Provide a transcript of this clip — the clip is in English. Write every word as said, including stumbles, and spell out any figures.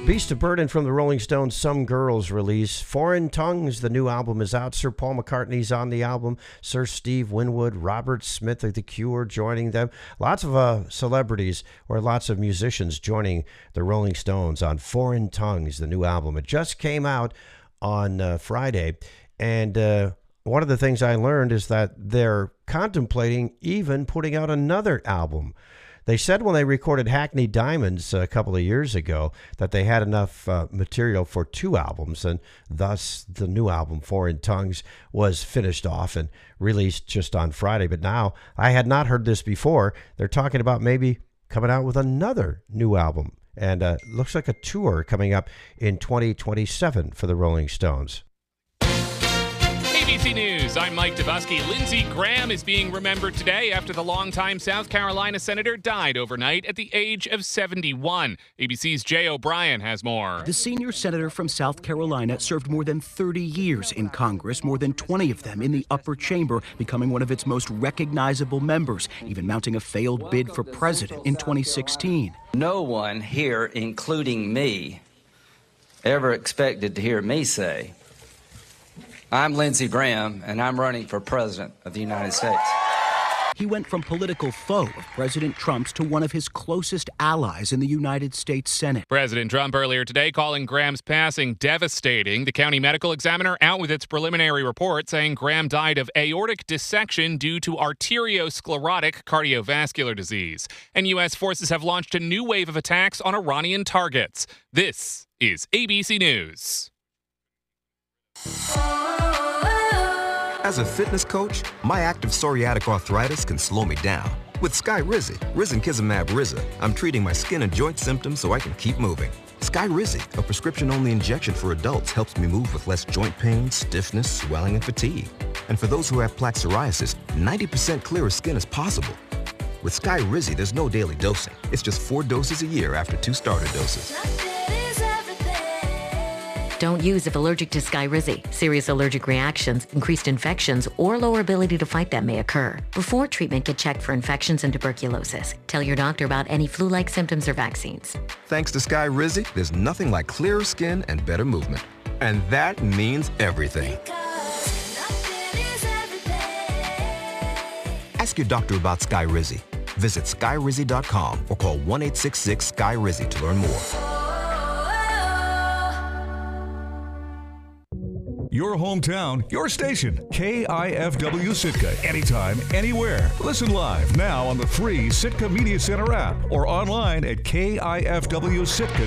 Beast of Burden from the Rolling Stones' Some Girls release. Foreign Tongues, the new album is out. Sir Paul McCartney's on the album. Sir Steve Winwood, Robert Smith of The Cure joining them. Lots of uh, celebrities or lots of musicians joining the Rolling Stones on Foreign Tongues, the new album. It just came out on uh, Friday. And uh, one of the things I learned is that they're contemplating even putting out another album. They said when they recorded Hackney Diamonds a couple of years ago that they had enough uh, material for two albums, and thus the new album, Foreign Tongues, was finished off and released just on Friday. But now, I had not heard this before. They're talking about maybe coming out with another new album, and uh, looks like a tour coming up in twenty twenty-seven for the Rolling Stones. A B C News, I'm Mike Dubusky. Lindsey Graham is being remembered today after the longtime South Carolina senator died overnight at the age of seventy-one. A B C's Jay O'Brien has more. The senior senator from South Carolina served more than thirty years in Congress, more than twenty of them in the upper chamber, becoming one of its most recognizable members, even mounting a failed bid for president in twenty sixteen. No one here, including me, ever expected to hear me say, I'm Lindsey Graham, and I'm running for president of the United States. He went from political foe of President Trump's to one of his closest allies in the United States Senate. President Trump earlier today calling Graham's passing devastating. The county medical examiner out with its preliminary report saying Graham died of aortic dissection due to arteriosclerotic cardiovascular disease. And U S forces have launched a new wave of attacks on Iranian targets. This is A B C News. As a fitness coach, my active psoriatic arthritis can slow me down. With Skyrizi, risankizumab Riza, I'm treating my skin and joint symptoms so I can keep moving. Skyrizi, a prescription-only injection for adults, helps me move with less joint pain, stiffness, swelling, and fatigue. And for those who have plaque psoriasis, ninety percent clearer skin is possible. With Skyrizi, there's no daily dosing. It's just four doses a year after two starter doses. Don't use if allergic to Skyrizi. Serious allergic reactions, increased infections, or lower ability to fight them may occur. Before treatment, get checked for infections and tuberculosis. Tell your doctor about any flu-like symptoms or vaccines. Thanks to Skyrizi, there's nothing like clearer skin and better movement. And that means everything. Ask your doctor about Skyrizi. Visit Skyrizi dot com or call one eight six six Skyrizi to learn more. Your hometown, your station, K I F W Sitka. Anytime, anywhere. Listen live now on the free Sitka Media Center app or online at K I F W Sitka.